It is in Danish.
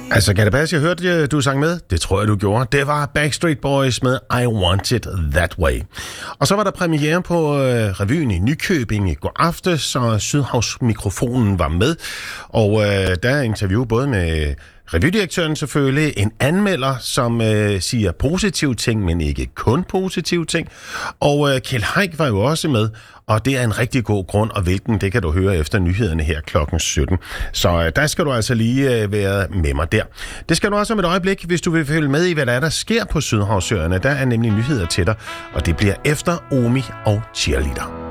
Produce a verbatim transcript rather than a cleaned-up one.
Altså, kan det passe, jeg hørte, du sang med? Det tror jeg, du gjorde. Det var Backstreet Boys med I Want It That Way. Og så var der premiere på øh, revyen i Nykøbing i går aftes, og Sydhavsmikrofonen var med. Og øh, der er interview både med revydirektøren selvfølgelig, en anmelder, som øh, siger positive ting, men ikke kun positive ting. Og øh, Kjeld Haik var jo også med, og det er en rigtig god grund, og hvilken, det kan du høre efter nyhederne her klokken sytten. Så øh, der skal du altså lige øh, være med mig der. Det skal du også om et øjeblik, hvis du vil følge med i, hvad der er, der sker på Sydhavsøerne. Der er nemlig nyheder til dig, og det bliver efter Omi og Cheerleader.